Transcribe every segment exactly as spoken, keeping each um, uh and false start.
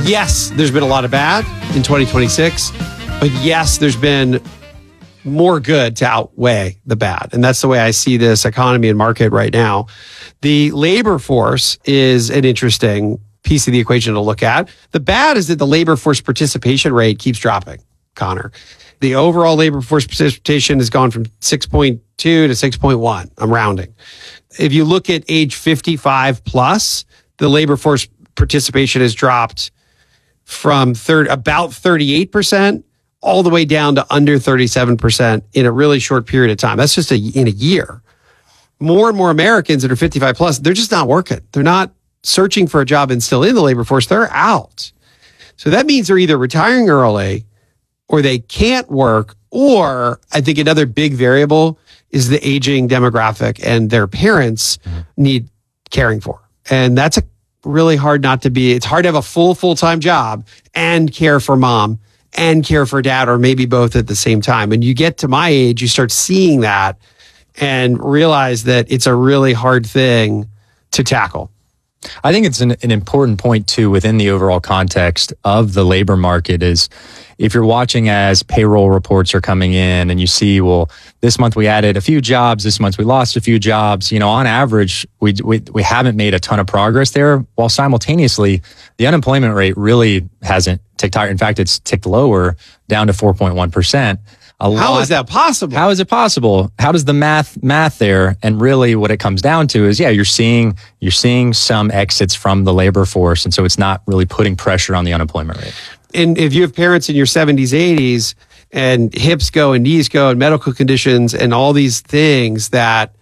yes, there's been a lot of bad in twenty twenty-six, but yes, there's been more good to outweigh the bad. And that's the way I see this economy and market right now. The labor force is an interesting piece of the equation to look at. The bad is that the labor force participation rate keeps dropping, Connor. The overall labor force participation has gone from six point two to six point one. I'm rounding. If you look at age fifty-five plus, the labor force participation has dropped from third, about thirty-eight percent all the way down to under thirty-seven percent in a really short period of time. That's just a, in a year. More and more Americans that are fifty-five plus, they're just not working. They're not searching for a job and still in the labor force. They're out. So that means they're either retiring early or they can't work, or I think another big variable is the aging demographic and their parents need caring for. And that's a really hard not to be. It's hard to have a full, full-time job and care for mom and care for dad, or maybe both at the same time. And you get to my age, you start seeing that and realize that it's a really hard thing to tackle. I think it's an, an important point too within the overall context of the labor market is if you're watching as payroll reports are coming in and you see, well, this month we added a few jobs, this month we lost a few jobs, you know, on average, we, we, we haven't made a ton of progress there, while simultaneously the unemployment rate really hasn't ticked higher. In fact, it's ticked lower down to four point one percent. A How lot, is that possible? How is it possible? How does the math math there? And really what it comes down to is, yeah, you're seeing you're seeing some exits from the labor force. And so it's not really putting pressure on the unemployment rate. And if you have parents in your seventies, eighties, and hips go and knees go and medical conditions and all these things that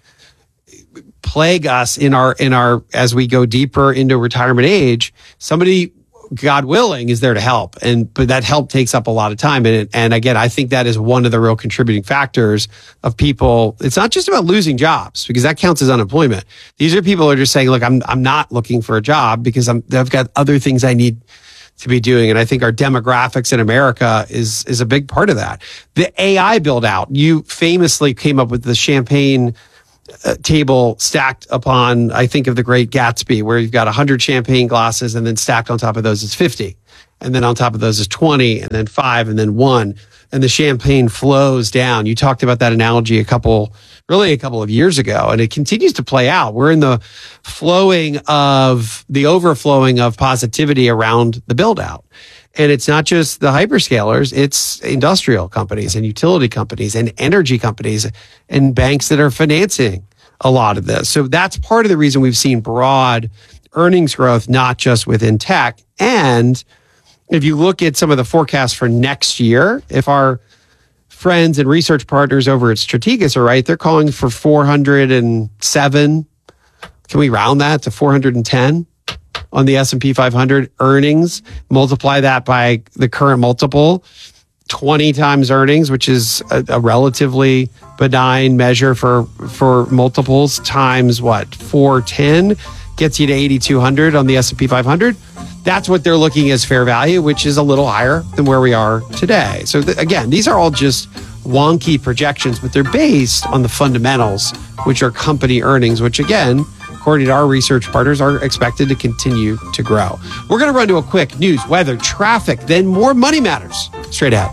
plague us in our in our as we go deeper into retirement age, somebody, God willing, is there to help. And but that help takes up a lot of time. And and again, I think that is one of the real contributing factors of people. It's not just about losing jobs, because that counts as unemployment. These are people who are just saying, look, I'm I'm not looking for a job because I'm I've got other things I need to be doing. And I think our demographics in America is is a big part of that. The A I build out. You famously came up with the champagne Uh, table stacked upon, I think of The Great Gatsby, where you've got one hundred champagne glasses and then stacked on top of those is fifty. And then on top of those is twenty, and then five, and then one. And the champagne flows down. You talked about that analogy a couple, really a couple of years ago, and it continues to play out. We're in the flowing of, the overflowing of positivity around the build out. And it's not just the hyperscalers, it's industrial companies and utility companies and energy companies and banks that are financing a lot of this. So that's part of the reason we've seen broad earnings growth, not just within tech. And if you look at some of the forecasts for next year, if our friends and research partners over at Strategas are right, they're calling for four hundred seven. Can we round that to four hundred ten? On the S and P five hundred earnings, multiply that by the current multiple, twenty times earnings, which is a, a relatively benign measure for, for multiples, times what, four ten, gets you to eighty-two hundred on the S and P five hundred. That's what they're looking as fair value, which is a little higher than where we are today. So th- again, these are all just wonky projections, but they're based on the fundamentals, which are company earnings, which again, according to our research partners, are expected to continue to grow. We're going to run to a quick news, weather, traffic, then more Money Matters. Straight ahead.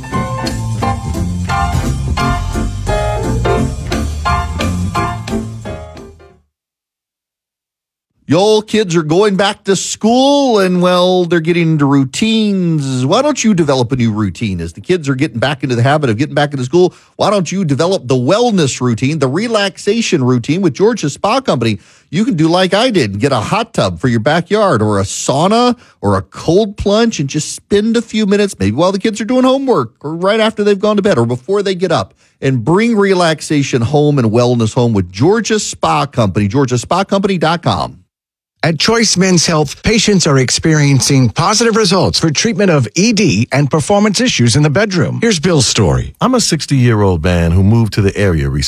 Y'all kids are going back to school and, well, they're getting into routines. Why don't you develop a new routine? As the kids are getting back into the habit of getting back into school, why don't you develop the wellness routine, the relaxation routine with Georgia Spa Company? You can do like I did and get a hot tub for your backyard or a sauna or a cold plunge and just spend a few minutes, maybe while the kids are doing homework or right after they've gone to bed or before they get up, and bring relaxation home and wellness home with Georgia Spa Company, georgia spa company dot com. At Choice Men's Health, patients are experiencing positive results for treatment of E D and performance issues in the bedroom. Here's Bill's story. I'm a sixty-year-old man who moved to the area recently.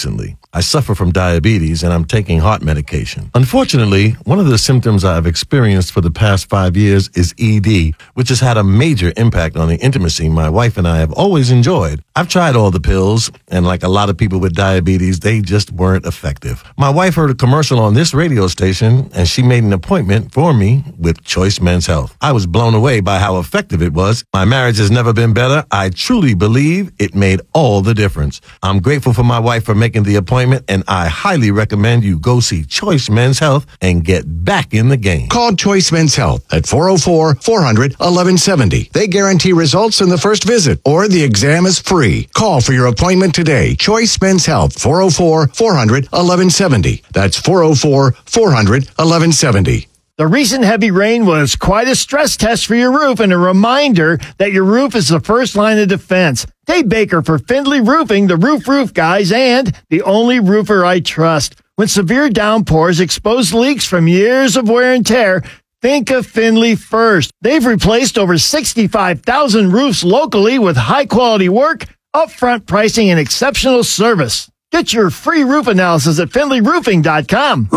I suffer from diabetes and I'm taking heart medication. Unfortunately, one of the symptoms I've experienced for the past five years is E D, which has had a major impact on the intimacy my wife and I have always enjoyed. I've tried all the pills, and like a lot of people with diabetes, they just weren't effective. My wife heard a commercial on this radio station, and she made an appointment for me with Choice Men's Health. I was blown away by how effective it was. My marriage has never been better. I truly believe it made all the difference. I'm grateful for my wife for making the appointment, and I highly recommend you go see Choice Men's Health and get back in the game. Call Choice Men's Health at four oh four, four hundred, eleven seventy. They guarantee results in the first visit, or the exam is free. Call for your appointment today. Choice Men's Health, four oh four, four hundred, eleven seventy. That's four oh four, four hundred, eleven seventy. The recent heavy rain was quite a stress test for your roof and a reminder that your roof is the first line of defense. Dave Baker for Findlay Roofing, the Roof Roof Guys, and the only roofer I trust. When severe downpours expose leaks from years of wear and tear, think of Findlay first. They've replaced over sixty-five thousand roofs locally with high-quality work, upfront pricing, and exceptional service. Get your free roof analysis at Findlay Roofing dot com.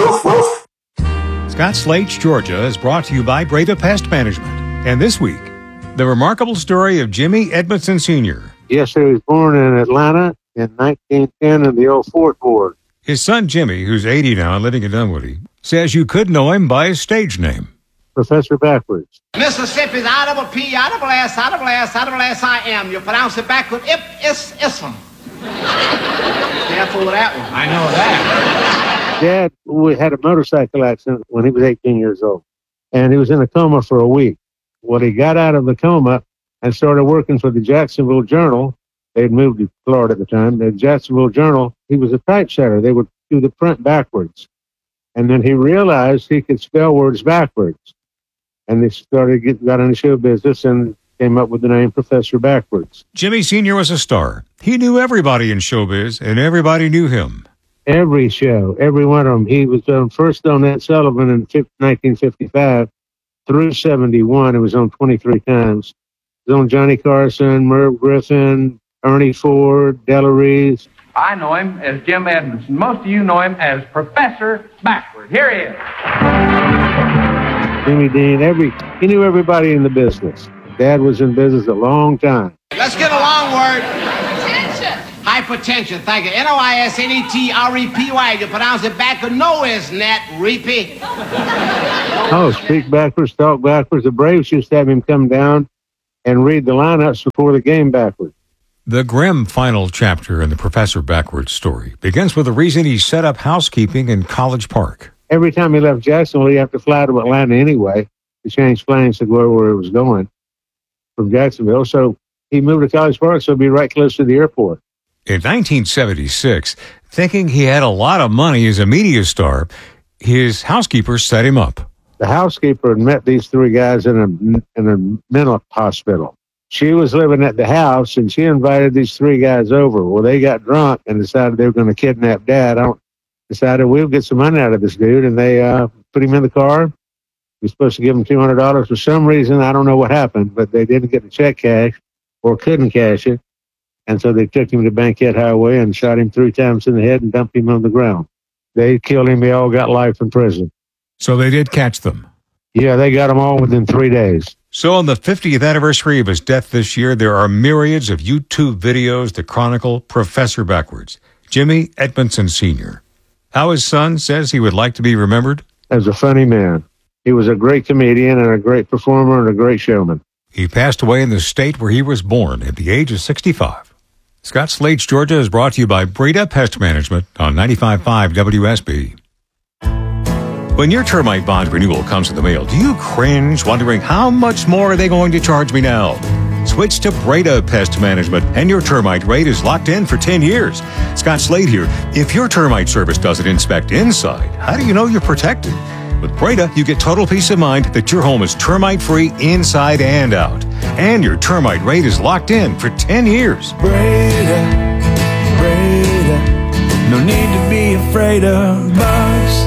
Scott Slate's Georgia is brought to you by Breda Pest Management. And this week, the remarkable story of Jimmy Edmondson Senior Yes, he was born in Atlanta in nineteen ten in the old Fourth Ward. His son Jimmy, who's eighty now and living in Dunwoody, says you could know him by his stage name. Professor Backwards. Mississippi's audible P, audible S, audible S, audible S, I am. You pronounce it backward, ip, is, ism. Careful with that one. I know that. Dad we had a motorcycle accident when he was eighteen years old, and he was in a coma for a week. Well, he got out of the coma and started working for the Jacksonville Journal. They had moved to Florida at the time. The Jacksonville Journal, he was a typesetter. They would do the print backwards. And then he realized he could spell words backwards. And they started get, got into show business and came up with the name Professor Backwards. Jimmy Senior was a star. He knew everybody in showbiz, and everybody knew him. Every show, every one of them. He was um, first on Ed Sullivan in nineteen fifty-five through seventy-one. It was on twenty-three times. It was on Johnny Carson, Merv Griffin, Ernie Ford, Della Reese. I know him as Jim Edmondson. Most of you know him as Professor Backward. Here he is. Jimmy Dean, every he knew everybody in the business. Dad was in business a long time. Let's get a long word. Hypertension. Hypertension, thank you. N O I S N E T R E P Y. You pronounce it backward. No, isn't that repeat? Oh, speak backwards, talk backwards. The Braves used to have him come down and read the lineups before the game backwards. The grim final chapter in the Professor Backwards story begins with the reason he set up housekeeping in College Park. Every time he left Jacksonville, he had to fly to Atlanta anyway to change planes to go where he was going from Jacksonville. So he moved to College Park, so he'd be right close to the airport. In nineteen seventy-six, thinking he had a lot of money as a media star, his housekeeper set him up. The housekeeper had met these three guys in a in a mental hospital. She was living at the house, and she invited these three guys over. Well, they got drunk and decided they were going to kidnap Dad. I don't, decided we'll get some money out of this dude, and they uh, put him in the car. We were supposed to give him two hundred dollars. For some reason, I don't know what happened, but they didn't get the check cash or couldn't cash it. And so they took him to Bankhead Highway and shot him three times in the head and dumped him on the ground. They killed him. They all got life in prison. So they did catch them. Yeah, they got them all within three days. So on the fiftieth anniversary of his death this year, there are myriads of YouTube videos that chronicle Professor Backwards, Jimmy Edmondson Senior How his son says he would like to be remembered? As a funny man. He was a great comedian and a great performer and a great showman. He passed away in the state where he was born at the age of sixty-five. Scott Slate's Georgia is brought to you by Breda Pest Management on ninety-five point five W S B. When your termite bond renewal comes in the mail, do you cringe, wondering how much more are they going to charge me now? Switch to Breda Pest Management, and your termite rate is locked in for ten years. Scott Slate here. If your termite service doesn't inspect inside, how do you know you're protected? With Breda, you get total peace of mind that your home is termite-free inside and out. And your termite rate is locked in for ten years. Breda, Breda, no need to be afraid of bugs.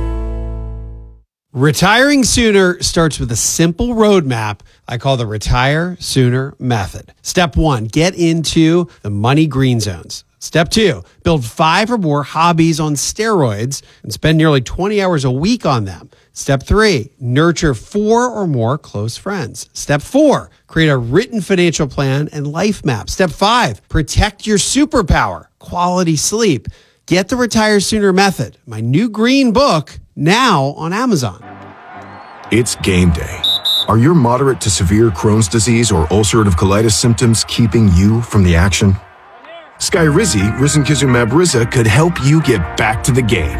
Retiring sooner starts with a simple roadmap I call the Retire Sooner Method. Step one, get into the money green zones. Step two, build five or more hobbies on steroids and spend nearly twenty hours a week on them. Step three, nurture four or more close friends. Step four, create a written financial plan and life map. Step five, protect your superpower, quality sleep. Get the Retire Sooner Method, my new green book, now on Amazon. It's game day. Are your moderate to severe Crohn's disease or ulcerative colitis symptoms keeping you from the action? Skyrizi, risankizumab Riza, could help you get back to the game.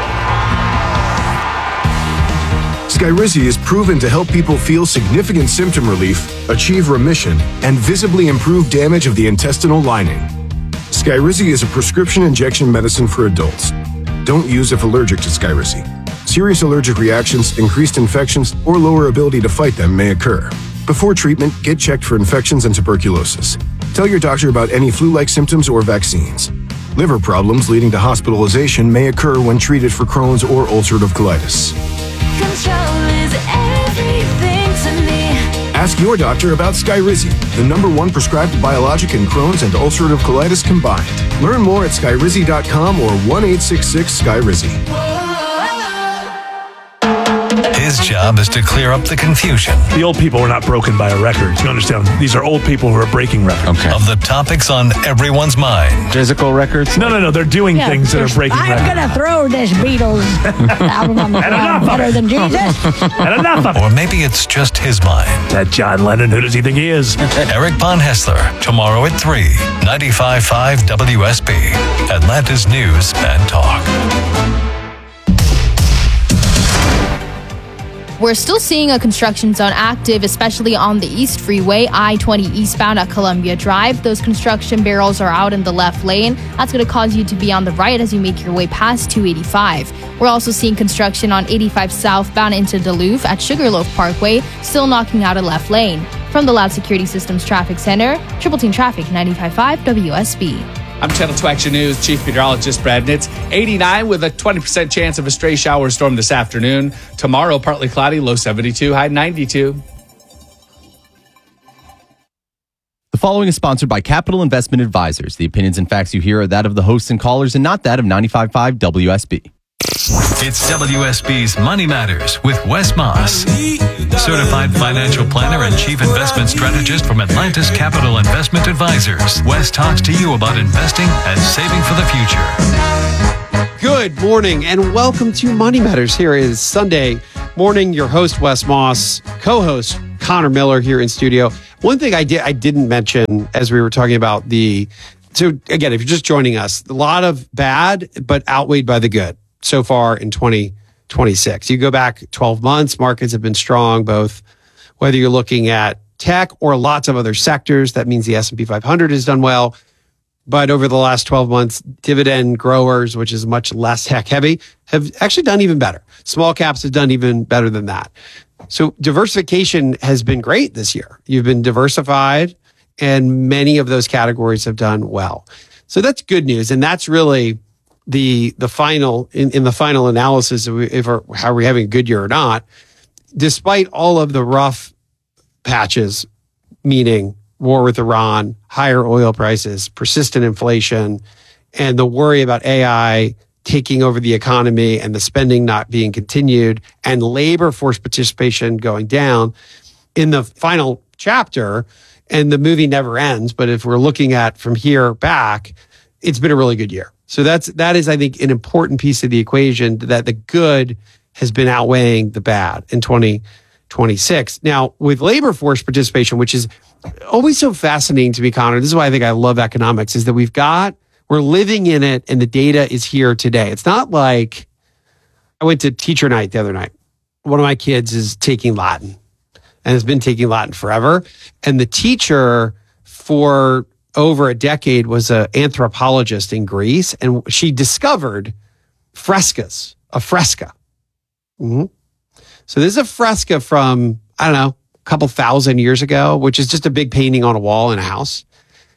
Skyrizi is proven to help people feel significant symptom relief, achieve remission, and visibly improve damage of the intestinal lining. Skyrizi is a prescription injection medicine for adults. Don't use if allergic to Skyrizi. Serious allergic reactions, increased infections, or lower ability to fight them may occur. Before treatment, get checked for infections and tuberculosis. Tell your doctor about any flu-like symptoms or vaccines. Liver problems leading to hospitalization may occur when treated for Crohn's or ulcerative colitis. Control is everything to me. Ask your doctor about Skyrizi, the number one prescribed biologic in Crohn's and ulcerative colitis combined. Learn more at skyrizi dot com or one eight six six Skyrizi. His job is to clear up the confusion. The old people were not broken by a record. You understand? These are old people who are breaking records. Okay. Of the topics on everyone's mind. Physical records? No, no, no. They're doing Yeah, things that are breaking I'm records. going to throw this Beatles album on the And ground enough of better it. than Jesus. And enough of it. Or maybe it's just his mind. That John Lennon, who does he think he is? Eric Von Hessler, tomorrow at three, ninety-five point five W S B, Atlanta's News and Talk. We're still seeing a construction zone active, especially on the East Freeway, I twenty eastbound at Columbia Drive. Those construction barrels are out in the left lane. That's going to cause you to be on the right as you make your way past two eighty-five. We're also seeing construction on eighty-five southbound into Duluth at Sugarloaf Parkway, still knocking out a left lane. From the Loud Security Systems Traffic Center, Triple Team Traffic, ninety-five point five W S B. I'm Channel two Action News Chief Meteorologist Brad Nitz. eighty-nine with a twenty percent chance of a stray shower storm this afternoon. Tomorrow, partly cloudy, low seventy-two, high ninety-two. The following is sponsored by Capital Investment Advisors. The opinions and facts you hear are that of the hosts and callers and not that of ninety-five point five W S B. It's W S B's Money Matters with Wes Moss, certified financial planner and chief investment strategist from Atlantis Capital Investment Advisors. Wes talks to you about investing and saving for the future. Good morning and welcome to Money Matters. Here is Sunday morning. Your host, Wes Moss, co-host Connor Miller here in studio. One thing I did I didn't mention as we were talking about the, so again, if you're just joining us, a lot of bad, but outweighed by the good so far in twenty twenty-six. You go back twelve months, markets have been strong, both whether you're looking at tech or lots of other sectors. That means the S and P five hundred has done well. But over the last twelve months, dividend growers, which is much less tech heavy, have actually done even better. Small caps have done even better than that. So diversification has been great this year. You've been diversified and many of those categories have done well. So that's good news. And that's really the the final, in, in the final analysis, of if we're, how we're having a good year or not, despite all of the rough patches, meaning war with Iran, higher oil prices, persistent inflation, and the worry about A I taking over the economy and the spending not being continued and labor force participation going down in the final chapter, and the movie never ends. But if we're looking at from here back, it's been a really good year. So that's, that is, I think, an important piece of the equation, that the good has been outweighing the bad in twenty twenty-six. Now, with labor force participation, which is always so fascinating to me, Connor, this is why I think I love economics, is that we've got, we're living in it and the data is here today. It's not like, I went to teacher night the other night. One of my kids is taking Latin and has been taking Latin forever. And the teacher for over a decade was an anthropologist in Greece, and she discovered frescoes, a fresca. Mm-hmm. So this is a fresca from, I don't know, a couple thousand years ago, which is just a big painting on a wall in a house.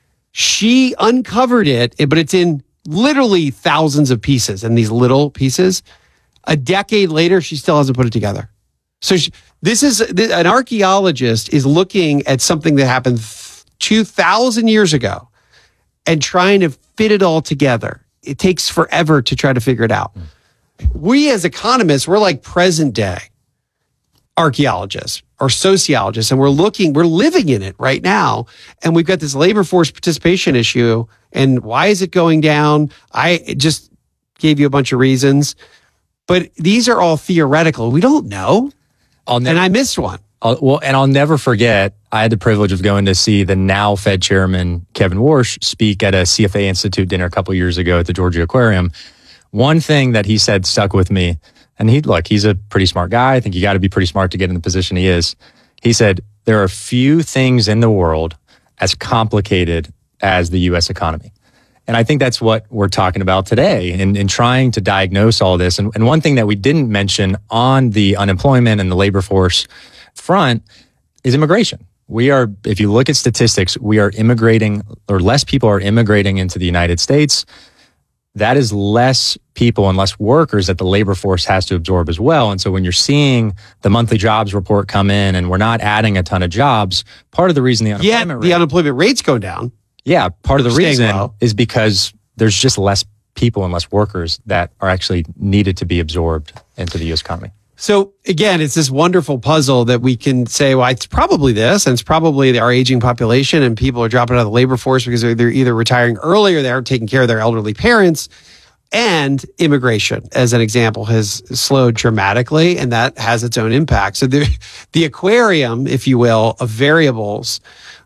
She uncovered it, but it's in literally thousands of pieces and these little pieces. A decade later, she still hasn't put it together. So she, this is, an archaeologist is looking at something that happened two thousand years ago and trying to fit it all together. It takes forever to try to figure it out. We as economists, we're like present day archaeologists or sociologists, and we're looking, we're living in it right now. And we've got this labor force participation issue. And why is it going down? I just gave you a bunch of reasons, but these are all theoretical. We don't know. I'll never, and I missed one. I'll, well, and I'll never forget, I had the privilege of going to see the now Fed chairman, Kevin Warsh, speak at a C F A Institute dinner a couple years ago at the Georgia Aquarium. One thing that he said stuck with me, and he, look, he's a pretty smart guy. I think you got to be pretty smart to get in the position he is. He said, there are few things in the world as complicated as the U S economy. And I think that's what we're talking about today in, in trying to diagnose all this. And, and one thing that we didn't mention on the unemployment and the labor force front is immigration. We are, if you look at statistics, we are immigrating, or less people are immigrating into the United States. That is less people and less workers that the labor force has to absorb as well. And so when you're seeing the monthly jobs report come in and we're not adding a ton of jobs, part of the reason the unemployment yeah, rate, the unemployment rate's going down. Yeah, part of the Staying reason low. is because there's just less people and less workers that are actually needed to be absorbed into the U S economy. So again, it's this wonderful puzzle that we can say, well, it's probably this, and it's probably our aging population, and people are dropping out of the labor force because they're, they're either retiring early or they're taking care of their elderly parents. And immigration, as an example, has slowed dramatically, and that has its own impact. So the the aquarium, if you will, of variables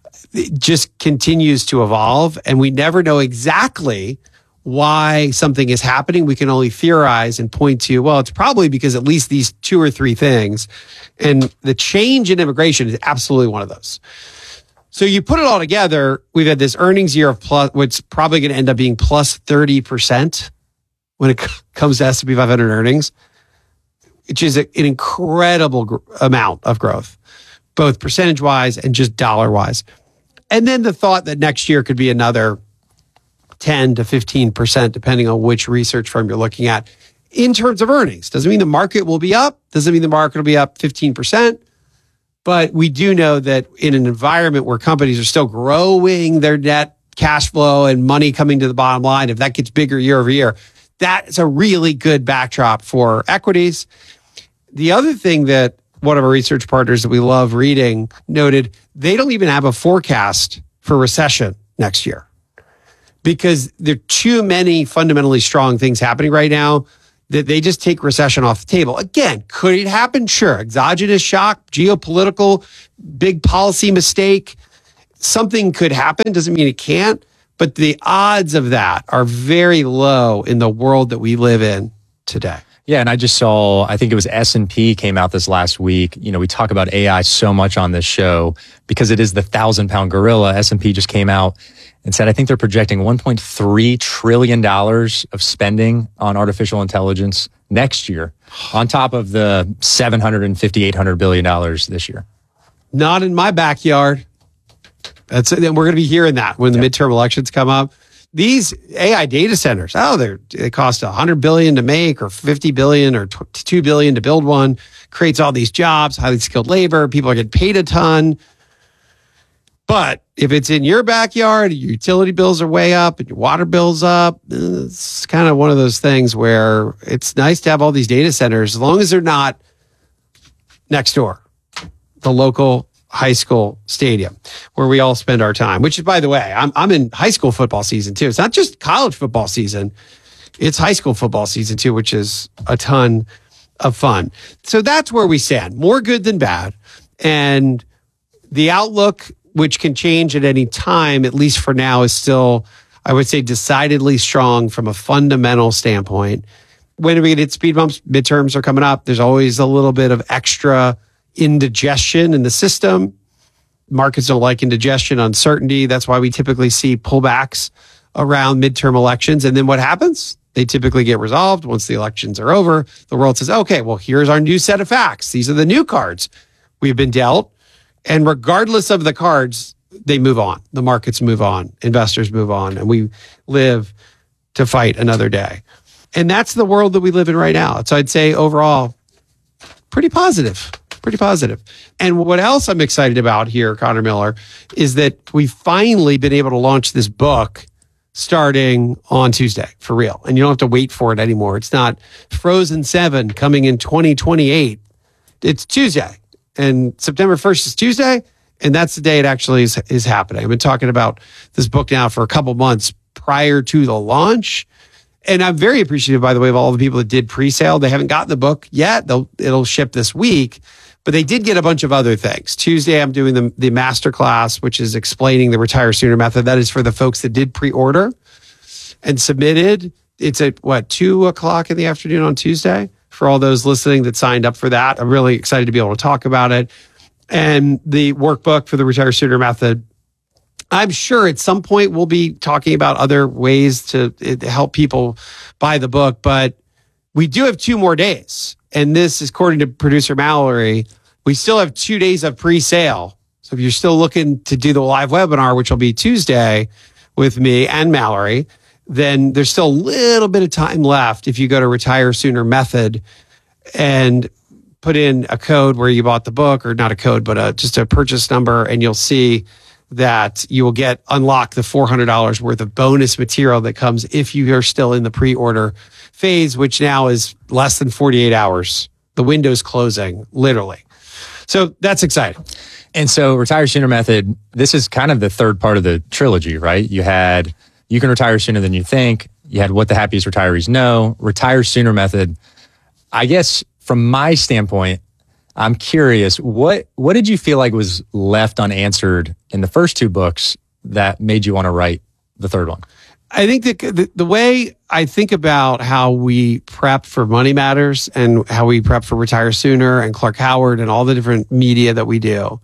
just continues to evolve, and we never know exactly why something is happening. We can only theorize and point to, well, it's probably because at least these two or three things. And the change in immigration is absolutely one of those. So you put it all together, we've had this earnings year of plus, what's probably going to end up being plus thirty percent when it c- comes to S and P five hundred earnings, which is a, an incredible gr- amount of growth, both percentage-wise and just dollar-wise. And then the thought that next year could be another ten to fifteen percent, depending on which research firm you're looking at, in terms of earnings. Doesn't mean the market will be up. Doesn't mean the market will be up fifteen percent. But we do know that in an environment where companies are still growing their net cash flow and money coming to the bottom line, if that gets bigger year over year, that's a really good backdrop for equities. The other thing that one of our research partners that we love reading noted, they don't even have a forecast for recession next year, because there are too many fundamentally strong things happening right now that they just take recession off the table. Again, could it happen? Sure. Exogenous shock, geopolitical, big policy mistake. Something could happen. Doesn't mean it can't. But the odds of that are very low in the world that we live in today. Yeah, and I just saw, I think it was S and P came out this last week. You know, we talk about A I so much on this show because it is the thousand pound gorilla. S and P just came out and said, I think they're projecting one point three trillion dollars of spending on artificial intelligence next year, on top of the seven hundred fifty, eight hundred billion dollars this year. Not in my backyard. That's it. And we're going to be hearing that when the yep. midterm elections come up. These A I data centers, oh, they're, they cost one hundred billion dollars to make, or fifty billion dollars or two billion dollars to build one, creates all these jobs, highly skilled labor. People are getting paid a ton. But if it's in your backyard, your utility bills are way up and your water bill's up, it's kind of one of those things where it's nice to have all these data centers as long as they're not next door, the local high school stadium where we all spend our time, which is, by the way, I'm I'm in high school football season too. It's not just college football season. It's high school football season too, which is a ton of fun. So that's where we stand. More good than bad. And the outlook, which can change at any time, at least for now, is still, I would say, decidedly strong from a fundamental standpoint. When are we going to hit speed bumps? Midterms are coming up. There's always a little bit of extra indigestion in the system. Markets don't like indigestion, uncertainty. That's why we typically see pullbacks around midterm elections. And then what happens? They typically get resolved once the elections are over. The world says, okay, well, here's our new set of facts. These are the new cards we've been dealt. And regardless of the cards, they move on. The markets move on. Investors move on. And we live to fight another day. And that's the world that we live in right now. So I'd say overall, pretty positive. Pretty positive. And what else I'm excited about here, Connor Miller, is that we've finally been able to launch this book starting on Tuesday for real. And you don't have to wait for it anymore. It's not Frozen seven coming in twenty twenty-eight. It's Tuesday. And September first is Tuesday. And that's the day it actually is, is happening. I've been talking about this book now for a couple months prior to the launch. And I'm very appreciative, by the way, of all the people that did pre-sale. They haven't gotten the book yet. They'll, it'll ship this week. But they did get a bunch of other things. Tuesday, I'm doing the, the masterclass, which is explaining the Retire Sooner method. That is for the folks that did pre-order and submitted. It's at, what, two o'clock in the afternoon on Tuesday for all those listening that signed up for that. I'm really excited to be able to talk about it. And the workbook for the Retire Sooner method. I'm sure at some point we'll be talking about other ways to, to help people buy the book, but we do have two more days. And this is according to producer Mallory. We still have two days of pre-sale. So if you're still looking to do the live webinar, which will be Tuesday with me and Mallory, then there's still a little bit of time left if you go to Retire Sooner Method and put in a code where you bought the book, or not a code, but a, just a purchase number, and you'll see that you will get unlock the four hundred dollars worth of bonus material that comes if you are still in the pre-order phase, which now is less than forty-eight hours. The window's closing, literally. So that's exciting. And so Retire Sooner Method, this is kind of the third part of the trilogy, right? You had You Can Retire Sooner Than You Think. You had What the Happiest Retirees Know. Retire Sooner Method. I guess from my standpoint, I'm curious, what what did you feel like was left unanswered in the first two books that made you want to write the third one? I think that the, the way I think about how we prep for Money Matters and how we prep for Retire Sooner and Clark Howard and all the different media that we do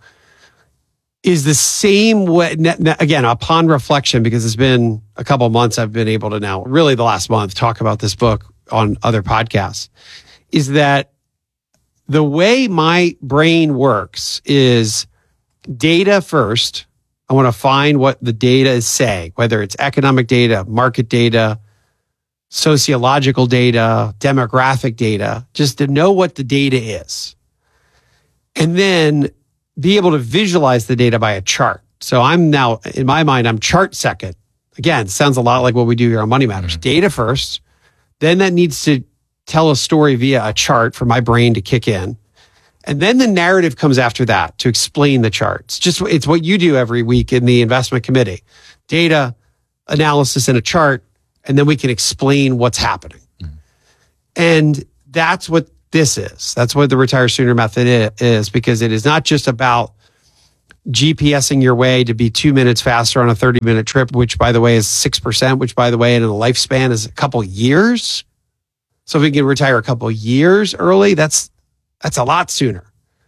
is the same way. Again, upon reflection, because it's been a couple of months, I've been able to now, really the last month, talk about this book on other podcasts, is that the way my brain works is data first. I want to find what the data is saying, whether it's economic data, market data, sociological data, demographic data, just to know what the data is. And then be able to visualize the data by a chart. So I'm now, in my mind, I'm chart second. Again, sounds a lot like what we do here on Money Matters. Mm-hmm. Data first, then that needs to tell a story via a chart for my brain to kick in. And then the narrative comes after that to explain the charts. Just it's what you do every week in the investment committee. Data, analysis, and a chart, and then we can explain what's happening. Mm-hmm. And that's what this is. That's what the Retire Sooner method is, because it is not just about GPSing your way to be two minutes faster on a thirty minute trip, which by the way is six percent, which by the way in a lifespan is a couple years. So if we can retire a couple years early, that's that's a lot sooner.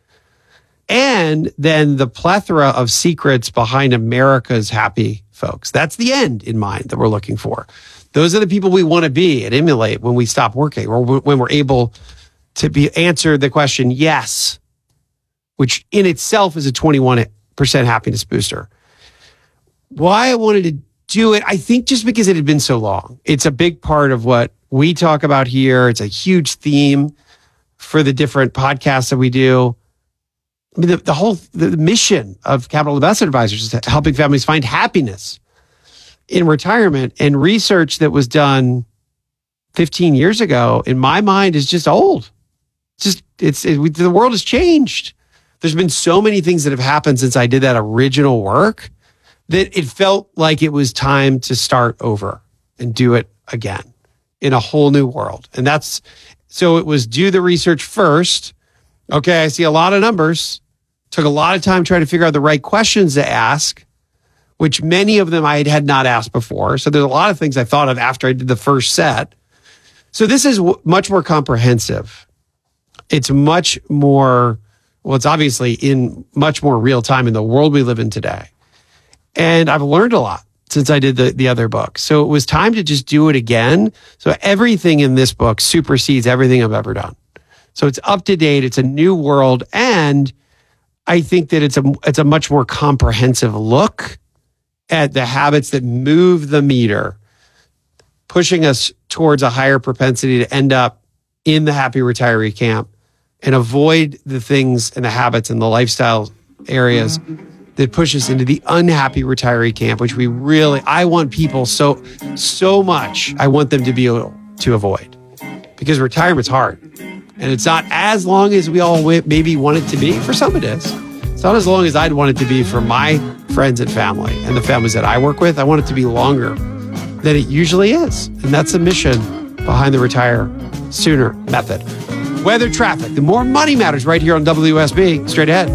And then the plethora of secrets behind America's happy folks. That's the end in mind that we're looking for. Those are the people we want to be and emulate when we stop working, or when we're able to be answer the question yes, which in itself is a twenty-one percent happiness booster. Why I wanted to do it, I think just because it had been so long. It's a big part of what we talk about here. It's a huge theme for the different podcasts that we do. I mean, the, the whole the mission of Capital Investment Advisors is helping families find happiness in retirement. And research that was done fifteen years ago, in my mind, is just old. It's just it's it, we, the world has changed. There's been so many things that have happened since I did that original work that it felt like it was time to start over and do it again in a whole new world. And that's, so it was do the research first. Okay, I see a lot of numbers. Took a lot of time trying to figure out the right questions to ask, which many of them I had, had not asked before. So there's a lot of things I thought of after I did the first set. So this is w- much more comprehensive. It's much more, well, it's obviously in much more real time in the world we live in today. And I've learned a lot since I did the, the other book. So it was time to just do it again. So everything in this book supersedes everything I've ever done. So it's up to date. It's a new world. And I think that it's a, it's a much more comprehensive look at the habits that move the meter, pushing us towards a higher propensity to end up in the happy retiree camp and avoid the things and the habits and the lifestyle areas that push us into the unhappy retiree camp, which we really, I want people so, so much, I want them to be able to avoid. Because retirement's hard. And it's not as long as we all maybe want it to be. For some it is. It's not as long as I'd want it to be for my friends and family and the families that I work with. I want it to be longer than it usually is. And that's the mission behind the Retire Sooner method. Weather, traffic, the more money matters right here on W S B. Straight ahead.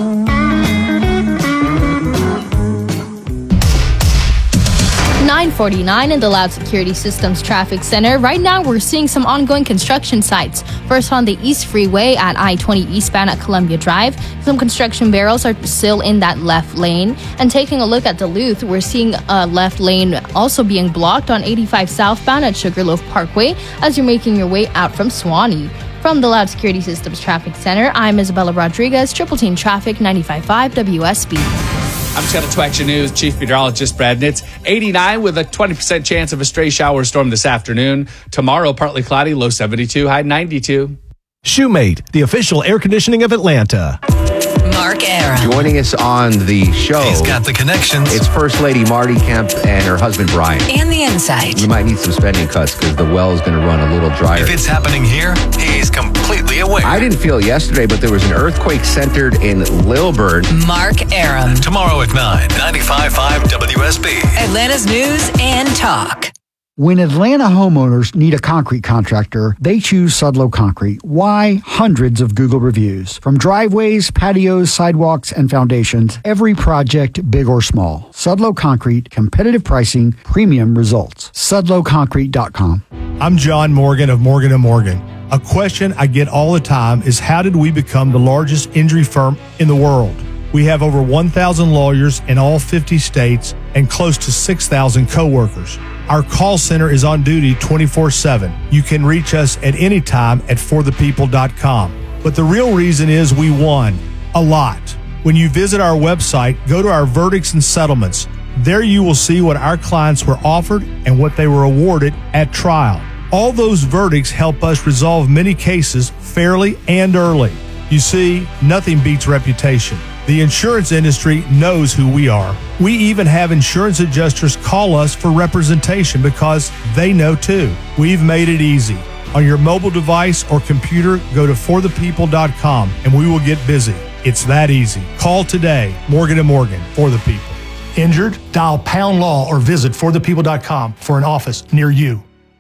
nine forty-nine in the Loud Security Systems Traffic Center. Right now, we're seeing some ongoing construction sites. First on the East Freeway at I twenty eastbound at Columbia Drive. Some construction barrels are still in that left lane. And taking a look at Duluth, we're seeing a left lane also being blocked on eighty-five southbound at Sugarloaf Parkway as you're making your way out from Swanee. From the Loud Security Systems Traffic Center, I'm Isabella Rodriguez, Triple Team Traffic, ninety-five point five W S B. I'm just going to twat your news. Chief Meteorologist Brad Nitz. eighty-nine with a twenty percent chance of a stray shower or storm this afternoon. Tomorrow, partly cloudy, low seventy-two, high ninety-two. Shoemate, the official air conditioning of Atlanta. Mark Aram. Joining us on the show. He's got the connections. It's First Lady Marty Kemp and her husband Brian. And the insight. We might need some spending cuts because the well is going to run a little drier. If it's happening here, he's completely aware. I didn't feel it yesterday, but there was an earthquake centered in Lilburn. Mark Aram. Tomorrow at nine, ninety-five point five W S B. Atlanta's news and talk. When Atlanta homeowners need a concrete contractor, they choose Sudlow Concrete. Why? Hundreds of Google reviews. From driveways, patios, sidewalks, and foundations, every project, big or small. Sudlow Concrete, competitive pricing, premium results. Sudlow Concrete dot com. I'm John Morgan of Morgan and Morgan. A question I get all the time is how did we become the largest injury firm in the world? We have over one thousand lawyers in all fifty states and close to six thousand coworkers. Our call center is on duty twenty-four seven. You can reach us at any time at for the people dot com. But the real reason is we won a lot. When you visit our website, go to our verdicts and settlements. There you will see what our clients were offered and what they were awarded at trial. All those verdicts help us resolve many cases fairly and early. You see, nothing beats reputation. The insurance industry knows who we are. We even have insurance adjusters call us for representation because they know too. We've made it easy. On your mobile device or computer, go to for the people dot com and we will get busy. It's that easy. Call today, Morgan and Morgan, for the people. Injured? Dial pound law or visit for the people dot com for an office near you.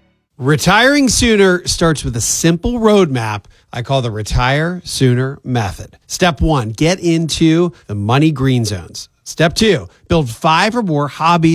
Retiring sooner starts with a simple roadmap I call the Retire Sooner method. Step one, get into the money green zones. Step two, build five or more hobbies